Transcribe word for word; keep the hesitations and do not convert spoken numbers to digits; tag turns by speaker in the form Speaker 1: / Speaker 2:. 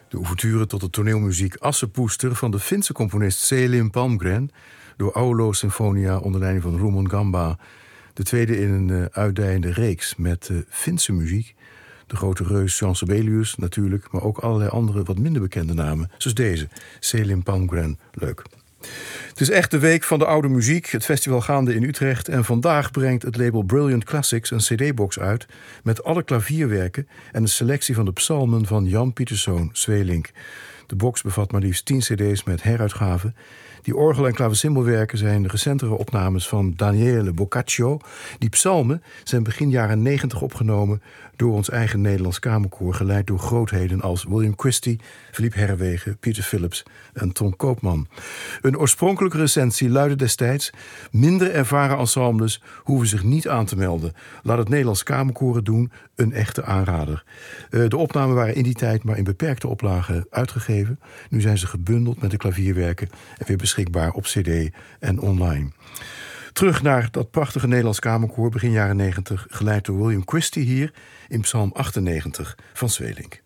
Speaker 1: De ouverture tot de toneelmuziek Assepoester van de Finse componist Selim Palmgren door Aulo Sinfonia onder leiding van Rumon Gamba. De tweede in een uh, uitdijende reeks met uh, Finse muziek. De grote reus Jean Sibelius natuurlijk, maar ook allerlei andere wat minder bekende namen. Zoals deze, Selim Palmgren. Leuk. Het is echt de week van de oude muziek, het festival gaande in Utrecht. En vandaag brengt het label Brilliant Classics een cd-box uit met alle klavierwerken en een selectie van de psalmen van Jan Pieterszoon Sweelinck. De box bevat maar liefst tien cd's met heruitgaven. Die orgel- en klavecimbalwerken zijn de recentere opnames van Daniele Boccaccio. Die psalmen zijn begin jaren negentig opgenomen door ons eigen Nederlands Kamerkoor, geleid door grootheden als William Christie, Philippe Herrewegen, Peter Phillips en Ton Koopman. Een oorspronkelijke recensie luidde destijds: minder ervaren ensembles hoeven zich niet aan te melden. Laat het Nederlands Kamerkoor het doen, een echte aanrader. De opnamen waren in die tijd maar in beperkte oplagen uitgegeven. Nu zijn ze gebundeld met de klavierwerken en weer beschikbaar op cd en online. Terug naar dat prachtige Nederlands Kamerkoor begin jaren negentig, geleid door William Christie hier in Psalm achtennegentig van Sweelinck.